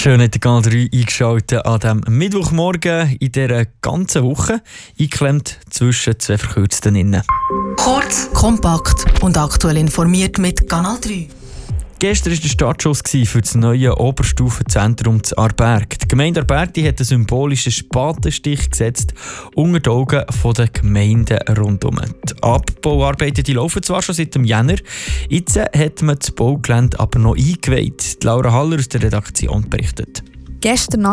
Schön, hat der Kanal 3 eingeschaltet an diesem Mittwochmorgen in dieser ganzen Woche. Eingeklemmt zwischen zwei Verkürzten innen. Kurz, kompakt und aktuell informiert mit Kanal 3. Gestern war der Startschuss für das neue Oberstufenzentrum zu Aarberg. Die Gemeinde Aarberg hat einen symbolischen Spatenstich gesetzt unter die Augen der Gemeinden rundum. Die Abbauarbeiten laufen zwar schon seit dem Jänner, jetzt hat man das Baugelände aber noch eingeweiht. Laura Haller aus der Redaktion berichtet. Gestern